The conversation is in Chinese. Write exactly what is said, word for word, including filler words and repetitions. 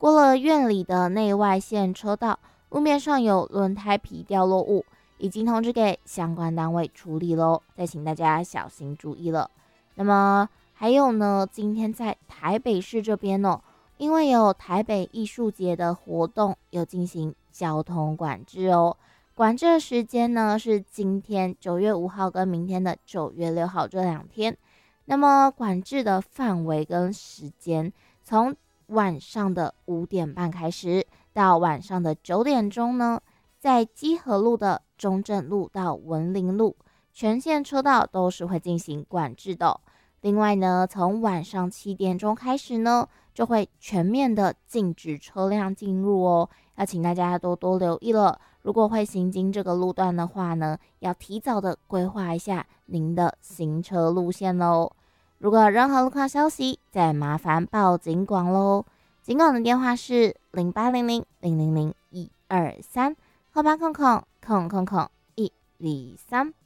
过了院里的内外线车道，路面上有轮胎皮掉落物，已经通知给相关单位处理喽，再请大家小心注意了。那么还有呢，今天在台北市这边哦，因为有台北艺术节的活动，有进行交通管制哦。管制的时间呢是今天九月五号跟明天的九月六号这两天。那么管制的范围跟时间，从晚上的五点半开始到晚上的九点钟呢，在基河路的中正路到文林路全线车道都是会进行管制的哦。另外呢，从晚上七点钟开始呢，就会全面的禁止车辆进入哦，要请大家多多留意了。如果会行经这个路段的话呢，要提早的规划一下您的行车路线喽。如果有任何路况消息，再麻烦报警广喽。警广的电话是零八零零零零零一二三，后八空空空空空一二三。